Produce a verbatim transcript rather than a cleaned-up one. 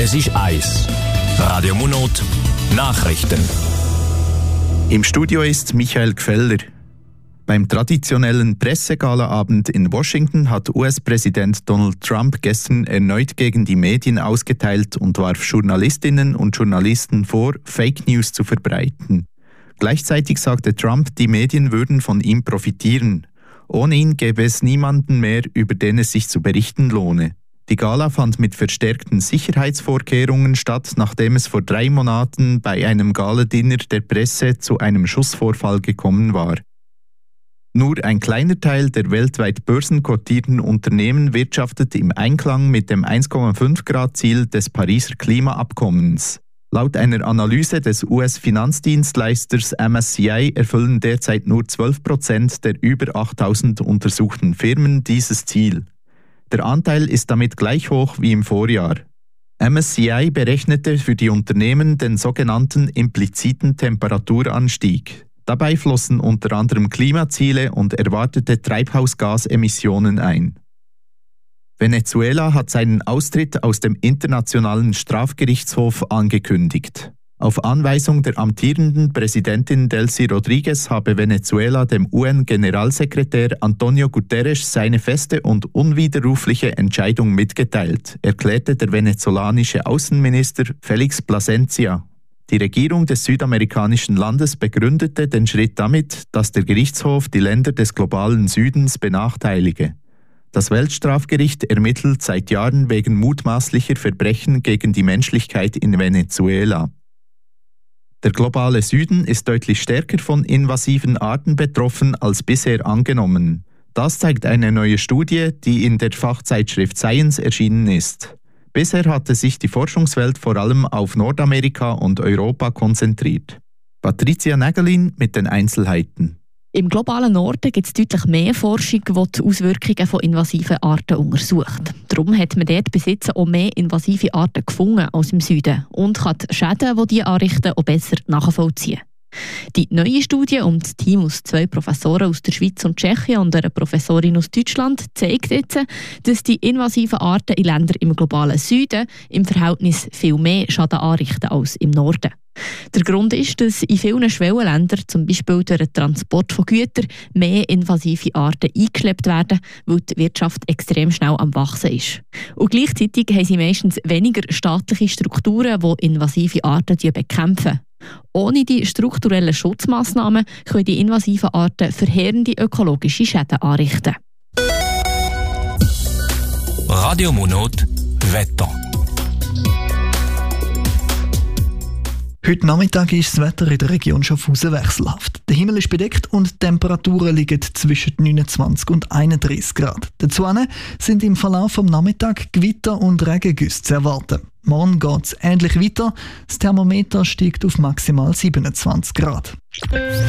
Es ist eins. Radio Monot Nachrichten. Im Studio ist Michael Gfeller. Beim traditionellen Pressegalaabend in Washington hat U S-Präsident Donald Trump gestern erneut gegen die Medien ausgeteilt und warf Journalistinnen und Journalisten vor, Fake News zu verbreiten. Gleichzeitig sagte Trump, die Medien würden von ihm profitieren. Ohne ihn gäbe es niemanden mehr, über den es sich zu berichten lohne. Die Gala fand mit verstärkten Sicherheitsvorkehrungen statt, nachdem es vor drei Monaten bei einem Galadinner der Presse zu einem Schussvorfall gekommen war. Nur ein kleiner Teil der weltweit börsenkotierten Unternehmen wirtschaftet im Einklang mit dem eins Komma fünf Grad Ziel des Pariser Klimaabkommens. Laut einer Analyse des U S-Finanzdienstleisters M S C I erfüllen derzeit nur zwölf Prozent der über achttausend untersuchten Firmen dieses Ziel. Der Anteil ist damit gleich hoch wie im Vorjahr. M S C I berechnete für die Unternehmen den sogenannten impliziten Temperaturanstieg. Dabei flossen unter anderem Klimaziele und erwartete Treibhausgasemissionen ein. Venezuela hat seinen Austritt aus dem Internationalen Strafgerichtshof angekündigt. Auf Anweisung der amtierenden Präsidentin Delcy Rodriguez habe Venezuela dem U N-Generalsekretär Antonio Guterres seine feste und unwiderrufliche Entscheidung mitgeteilt, erklärte der venezolanische Außenminister Felix Plasencia. Die Regierung des südamerikanischen Landes begründete den Schritt damit, dass der Gerichtshof die Länder des globalen Südens benachteilige. Das Weltstrafgericht ermittelt seit Jahren wegen mutmaßlicher Verbrechen gegen die Menschlichkeit in Venezuela. Der globale Süden ist deutlich stärker von invasiven Arten betroffen als bisher angenommen. Das zeigt eine neue Studie, die in der Fachzeitschrift Science erschienen ist. Bisher hatte sich die Forschungswelt vor allem auf Nordamerika und Europa konzentriert. Patricia Nägelin mit den Einzelheiten. Im globalen Norden gibt es deutlich mehr Forschung, die die Auswirkungen von invasiven Arten untersucht. Darum hat man dort bis jetzt auch mehr invasive Arten gefunden als im Süden und kann die Schäden, die diese anrichten, auch besser nachvollziehen. Die neue Studie um das Team aus zwei Professoren aus der Schweiz und Tschechien und einer Professorin aus Deutschland zeigt jetzt, dass die invasiven Arten in Ländern im globalen Süden im Verhältnis viel mehr Schaden anrichten als im Norden. Der Grund ist, dass in vielen Schwellenländern, zum Beispiel durch den Transport von Gütern, mehr invasive Arten eingeschleppt werden, weil die Wirtschaft extrem schnell am Wachsen ist. Und gleichzeitig haben sie meistens weniger staatliche Strukturen, die invasive Arten bekämpfen. Ohne die strukturellen Schutzmaßnahmen können die invasiven Arten verheerende ökologische Schäden anrichten. Radio Monot Wetter. Heute Nachmittag ist das Wetter in der Region Schaffhausen wechselhaft. Der Himmel ist bedeckt und die Temperaturen liegen zwischen neunundzwanzig und einunddreißig Grad. Dazu sind im Verlauf des Nachmittags Gewitter und Regengüsse zu erwarten. Morgen geht es ähnlich weiter. Das Thermometer steigt auf maximal siebenundzwanzig Grad.